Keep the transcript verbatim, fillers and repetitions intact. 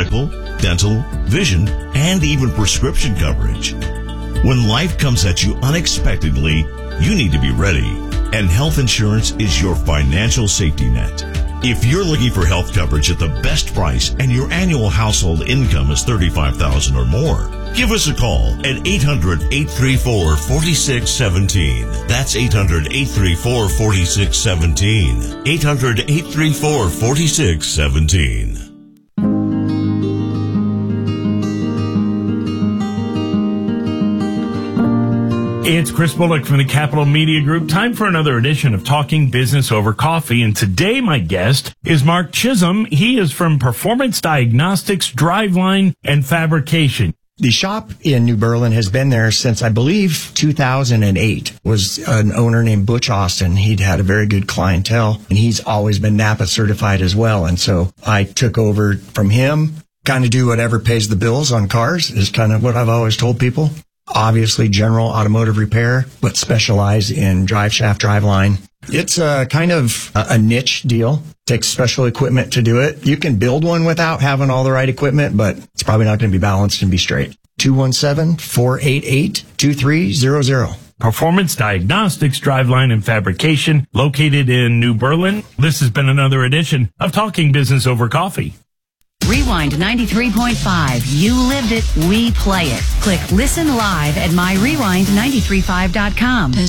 medical, dental, vision, and even prescription coverage. When life comes at you unexpectedly, you need to be ready. And health insurance is your financial safety net. If you're looking for health coverage at the best price and your annual household income is thirty-five thousand dollars or more, give us a call at eight hundred, eight three four, four six one seven. That's eight hundred, eight three four, four six one seven. eight hundred, eight three four, four six one seven. It's Chris Bullock from the Capital Media Group. Time for another edition of Talking Business Over Coffee. And today my guest is Mark Chisholm. He is from Performance Diagnostics, Driveline, and Fabrication. The shop in New Berlin has been there since, I believe, two thousand eight. Was an owner named Butch Austin. He'd had a very good clientele, and he's always been NAPA certified as well. And so I took over from him, kind of do whatever pays the bills on cars is kind of what I've always told people. Obviously, general automotive repair, but specialize in drive shaft, driveline. It's a kind of a niche deal. Takes special equipment to do it. You can build one without having all the right equipment, but it's probably not going to be balanced and be straight. two one seven, four eight eight, two three zero zero. Performance Diagnostics, Driveline, and Fabrication, located in New Berlin. This has been another edition of Talking Business Over Coffee. Rewind ninety-three point five. You lived it, we play it. Click listen live at my rewind nine three five dot com.